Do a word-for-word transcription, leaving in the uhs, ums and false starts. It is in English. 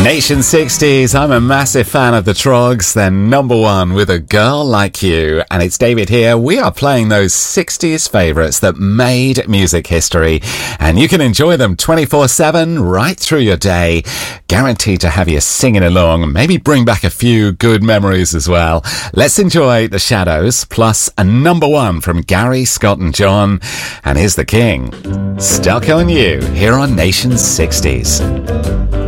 Nation sixties, I'm a massive fan of the Trogs. They're number one with A Girl Like You. And it's David here. We are playing those sixties favourites that made music history. And you can enjoy them twenty-four seven right through your day. Guaranteed to have you singing along. Maybe bring back a few good memories as well. Let's enjoy The Shadows, plus a number one from Gary, Scott and John. And here's the king. Stuck on You, here on Nation sixties.